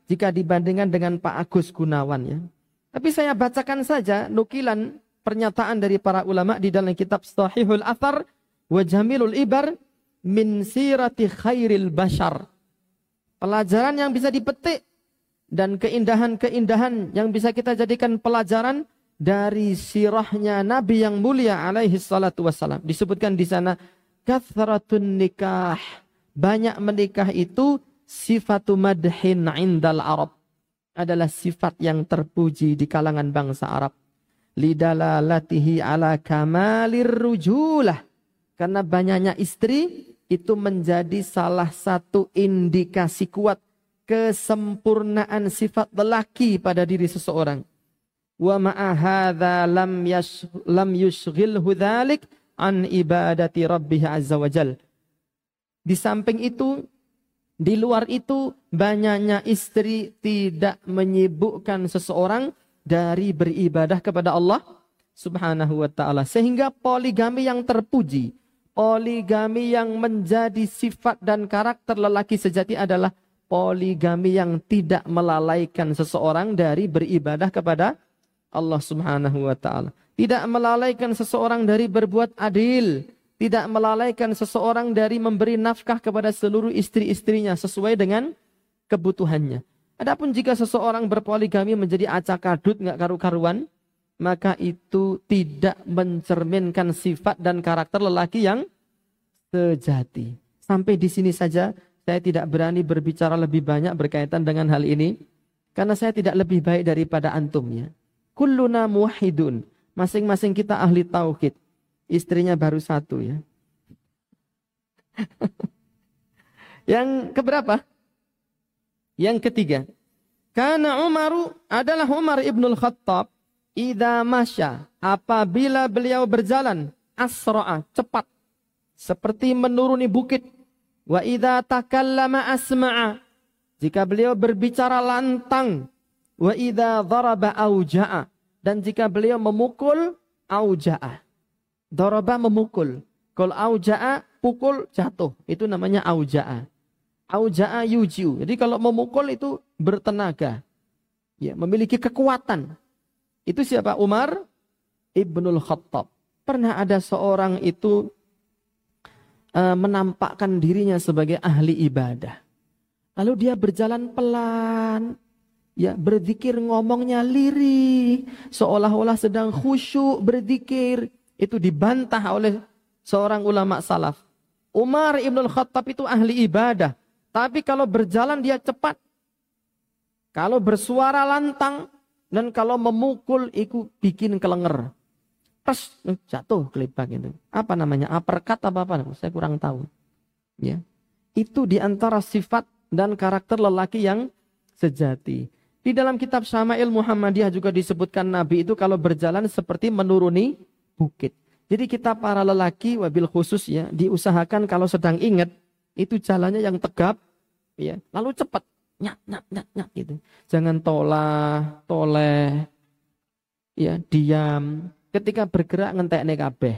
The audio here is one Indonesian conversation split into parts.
jika dibandingkan dengan Pak Agus Gunawan ya. Tapi saya bacakan saja nukilan pernyataan dari para ulama di dalam kitab Sahihul Athar wa Jamilul Ibar min sirati khairil bashar. Pelajaran yang bisa dipetik dan keindahan-keindahan yang bisa kita jadikan pelajaran dari sirahnya Nabi yang mulia alaihi salatu wassalam. Disebutkan di sana kathratun nikah. Banyak menikah itu sifatu madhin indal Arab. Adalah sifat yang terpuji di kalangan bangsa Arab. Lidalalatihi ala kamalir rujulah. Karena banyaknya istri itu menjadi salah satu indikasi kuat kesempurnaan sifat lelaki pada diri seseorang. Wa ma'a hadza lam yushghilhu dzalik an ibadati rabbih azza wajal. Di samping itu, di luar itu, banyaknya istri tidak menyibukkan seseorang dari beribadah kepada Allah subhanahu wa ta'ala. Sehingga poligami yang terpuji, poligami yang menjadi sifat dan karakter lelaki sejati adalah poligami yang tidak melalaikan seseorang dari beribadah kepada Allah subhanahu wa ta'ala. Tidak melalaikan seseorang dari berbuat adil. Tidak melalaikan seseorang dari memberi nafkah kepada seluruh istri-istrinya sesuai dengan kebutuhannya. Adapun jika seseorang berpoligami menjadi acak-adut nggak karu-karuan, maka itu tidak mencerminkan sifat dan karakter lelaki yang sejati. Sampai di sini saja, saya tidak berani berbicara lebih banyak berkaitan dengan hal ini, karena saya tidak lebih baik daripada antum ya. Kulluna muwahhidun, masing-masing kita ahli tauhid. Istrinya baru satu ya. Yang keberapa? Yang ketiga. Karena Umaru adalah Umar ibnul Khattab. Idza masya, apabila beliau berjalan. Asra'a, cepat. Seperti menuruni bukit. Wa idza takallama asma'a. Jika beliau berbicara lantang. Wa idza dharaba auja'a. Dan jika beliau memukul auja'a. Daraba memukul. Kalau auja'a, pukul jatuh. Itu namanya auja'a. Auja'a yujiu. Jadi kalau memukul itu bertenaga. Ya, memiliki kekuatan. Itu siapa? Umar ibnul Khattab. Pernah ada seorang itu menampakkan dirinya sebagai ahli ibadah. Lalu dia berjalan pelan. Ya, berzikir ngomongnya lirih. Seolah-olah sedang khusyuk berzikir. Itu dibantah oleh seorang ulama salaf. Umar ibnul Khattab itu ahli ibadah. Tapi kalau berjalan dia cepat. Kalau bersuara lantang. Dan kalau memukul itu bikin kelenger. Terus jatuh kelibak itu. Apa namanya? Uppercut apa? Saya kurang tahu. Ya. Itu diantara sifat dan karakter lelaki yang sejati. Di dalam kitab Syama'il Muhammadiyah juga disebutkan Nabi itu kalau berjalan seperti menuruni bukit. Jadi kita para lelaki wabil khusus ya diusahakan kalau sedang ingat itu jalannya yang tegap ya, lalu cepat nyak gitu. Jangan toleh ya, diam. Ketika bergerak ngentekne kabeh.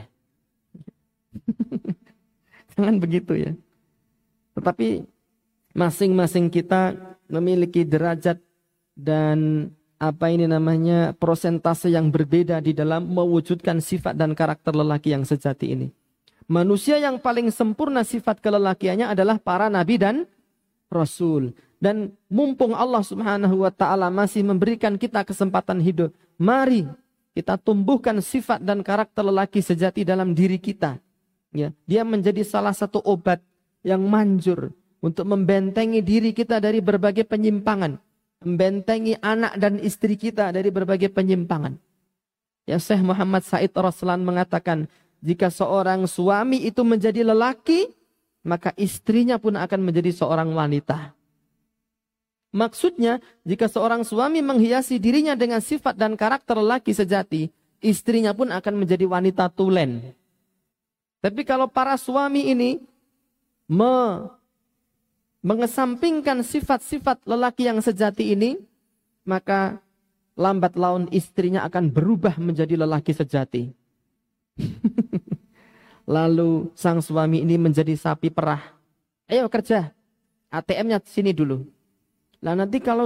Jangan begitu ya. Tetapi masing-masing kita memiliki derajat dan persentase yang berbeda di dalam mewujudkan sifat dan karakter lelaki yang sejati ini. Manusia yang paling sempurna sifat kelelakiannya adalah para nabi dan rasul. Dan mumpung Allah subhanahu wa ta'ala masih memberikan kita kesempatan hidup, mari kita tumbuhkan sifat dan karakter lelaki sejati dalam diri kita. Ya, dia menjadi salah satu obat yang manjur untuk membentengi diri kita dari berbagai penyimpangan. Membentengi anak dan istri kita dari berbagai penyimpangan. Ya, Syekh Muhammad Said Raslan mengatakan, jika seorang suami itu menjadi lelaki, maka istrinya pun akan menjadi seorang wanita. Maksudnya, jika seorang suami menghiasi dirinya dengan sifat dan karakter lelaki sejati, istrinya pun akan menjadi wanita tulen. Tapi kalau para suami ini mengesampingkan sifat-sifat lelaki yang sejati ini, maka lambat laun istrinya akan berubah menjadi lelaki sejati. Lalu sang suami ini menjadi sapi perah. Ayo kerja, ATM-nya sini dulu. Lah nanti kalau